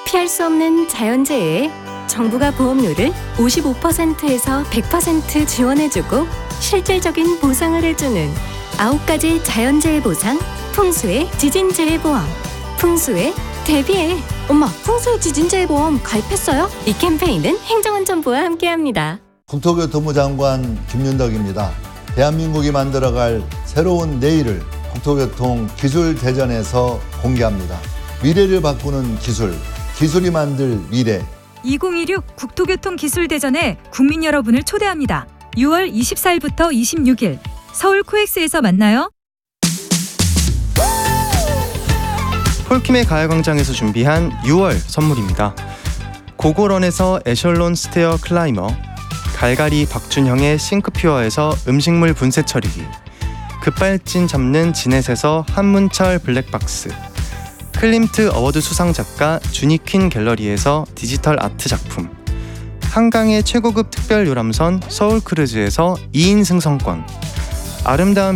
피할 수 없는 자연재해에 정부가 보험료를 55%에서 100% 지원해주고 실질적인 보상을 해주는 9가지 자연재해 보상, 풍수의 지진재해보험. 풍수에 대비해. 엄마, 풍수의 지진재해보험 가입했어요? 이 캠페인은 행정안전부와 함께합니다. 국토교통부 장관 김윤덕입니다. 대한민국이 만들어갈 새로운 내일을 국토교통기술대전에서 공개합니다. 미래를 바꾸는 기술, 기술이 만들 미래. 2026 국토교통기술대전에 국민 여러분을 초대합니다. 6월 24일부터 26일 서울 코엑스에서 만나요. 폴킴의 가야광장에서 준비한 6월 선물입니다. 고고런에서 에셜론 스테어 클라이머, 갈갈이 박준형의 싱크퓨어에서 음식물 분쇄 처리기, 급발진 잡는 지넷에서 한문철 블랙박스, 클림트 어워드 수상 작가 주니퀸 갤러리에서 디지털 아트 작품, 한강의 최고급 특별 요람선 서울크루즈에서 2인 승선권, 아름다운